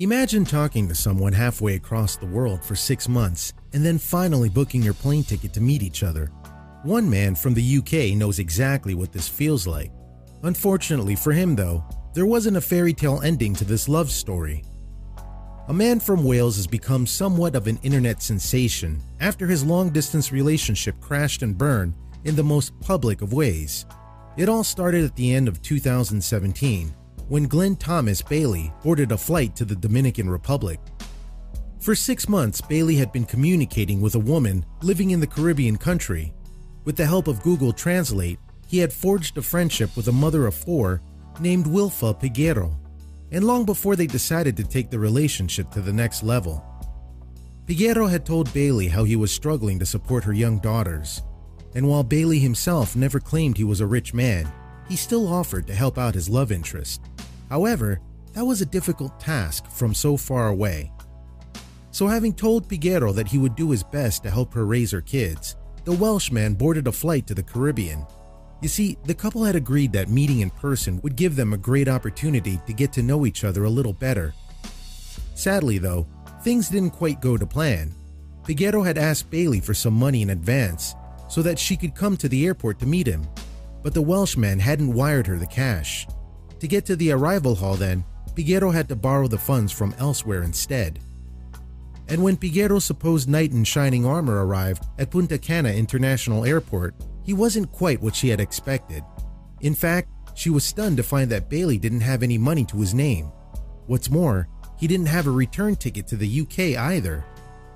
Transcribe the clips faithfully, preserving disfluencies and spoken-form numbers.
Imagine talking to someone halfway across the world for six months and then finally booking your plane ticket to meet each other. One man from the U K knows exactly what this feels like. Unfortunately for him though, there wasn't a fairy tale ending to this love story. A man from Wales has become somewhat of an internet sensation after his long-distance relationship crashed and burned in the most public of ways. It all started at the end of two thousand seventeen, when Glenn Thomas Bailey boarded a flight to the Dominican Republic. For six months, Bailey had been communicating with a woman living in the Caribbean country. With the help of Google Translate, he had forged a friendship with a mother of four named Wilfa Piguero, and long before they decided to take the relationship to the next level. Piguero had told Bailey how he was struggling to support her young daughters, and while Bailey himself never claimed he was a rich man, he still offered to help out his love interest. However, that was a difficult task from so far away. So having told Piguero that he would do his best to help her raise her kids, the Welshman boarded a flight to the Caribbean. You see, the couple had agreed that meeting in person would give them a great opportunity to get to know each other a little better. Sadly though, things didn't quite go to plan. Piguero had asked Bailey for some money in advance so that she could come to the airport to meet him, but the Welshman hadn't wired her the cash. To get to the arrival hall then, Piguero had to borrow the funds from elsewhere instead. And when Piguero's supposed knight in shining armor arrived at Punta Cana International Airport, he wasn't quite what she had expected. In fact, she was stunned to find that Bailey didn't have any money to his name. What's more, he didn't have a return ticket to the U K either.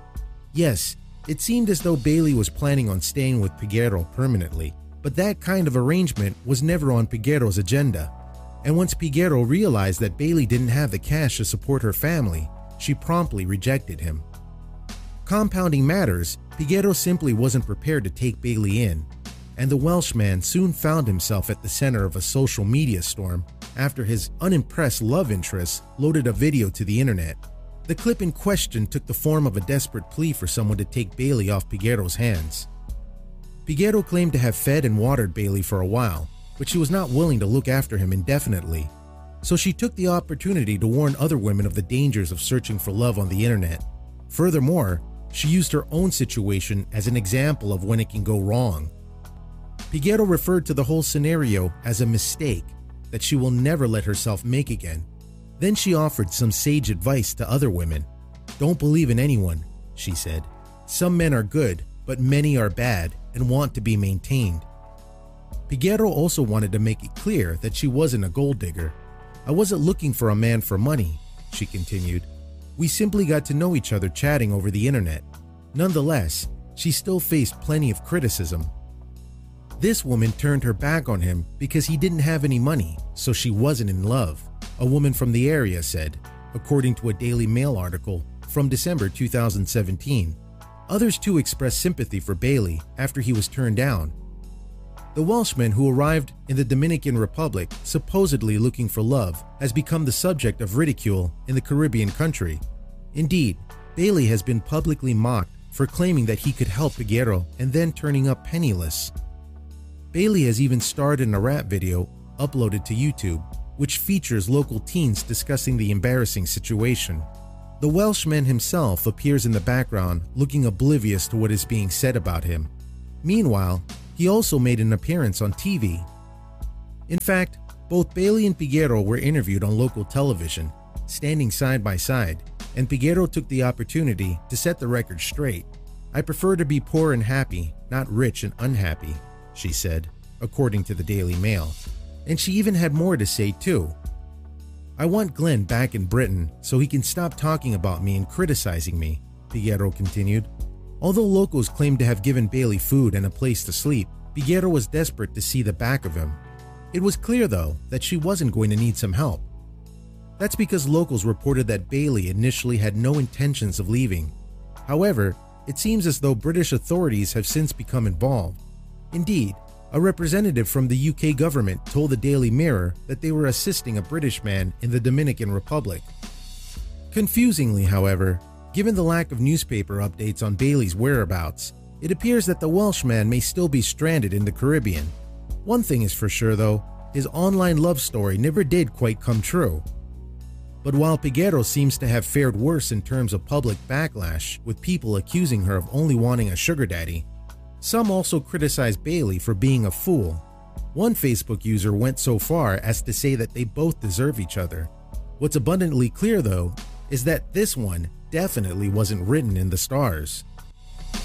Yes, it seemed as though Bailey was planning on staying with Piguero permanently, but that kind of arrangement was never on Piguero's agenda. And once Piguero realized that Bailey didn't have the cash to support her family, she promptly rejected him. Compounding matters, Piguero simply wasn't prepared to take Bailey in, and the Welshman soon found himself at the center of a social media storm after his unimpressed love interest loaded a video to the internet. The clip in question took the form of a desperate plea for someone to take Bailey off Piguero's hands. Piguero claimed to have fed and watered Bailey for a while, but she was not willing to look after him indefinitely. So she took the opportunity to warn other women of the dangers of searching for love on the internet. Furthermore, she used her own situation as an example of when it can go wrong. Piguero referred to the whole scenario as a mistake that she will never let herself make again. Then she offered some sage advice to other women. "Don't believe in anyone," she said. "Some men are good, but many are bad and want to be maintained." Piguero also wanted to make it clear that she wasn't a gold digger. "I wasn't looking for a man for money," she continued. "We simply got to know each other chatting over the internet." Nonetheless, she still faced plenty of criticism. This woman turned her back on him because he didn't have any money, so she wasn't in love, a woman from the area said, according to a Daily Mail article from December two thousand seventeen. Others too expressed sympathy for Bailey after he was turned down. The Welshman who arrived in the Dominican Republic supposedly looking for love has become the subject of ridicule in the Caribbean country. Indeed, Bailey has been publicly mocked for claiming that he could help Piguero and then turning up penniless. Bailey has even starred in a rap video uploaded to YouTube, which features local teens discussing the embarrassing situation. The Welshman himself appears in the background looking oblivious to what is being said about him. Meanwhile, he also made an appearance on T V. In fact, both Bailey and Piguero were interviewed on local television, standing side by side, and Piguero took the opportunity to set the record straight. "I prefer to be poor and happy, not rich and unhappy," she said, according to the Daily Mail. And she even had more to say too. "I want Glenn back in Britain so he can stop talking about me and criticizing me," Piguero continued. Although locals claimed to have given Bailey food and a place to sleep, Piguero was desperate to see the back of him. It was clear though that she wasn't going to need some help. That's because locals reported that Bailey initially had no intentions of leaving. However, it seems as though British authorities have since become involved. Indeed, a representative from the U K government told the Daily Mirror that they were assisting a British man in the Dominican Republic. Confusingly, however, given the lack of newspaper updates on Bailey's whereabouts, it appears that the Welshman may still be stranded in the Caribbean. One thing is for sure though, his online love story never did quite come true. But while Peguero seems to have fared worse in terms of public backlash, with people accusing her of only wanting a sugar daddy, some also criticize Bailey for being a fool. One Facebook user went so far as to say that they both deserve each other. What's abundantly clear though, is that this one definitely wasn't written in the stars.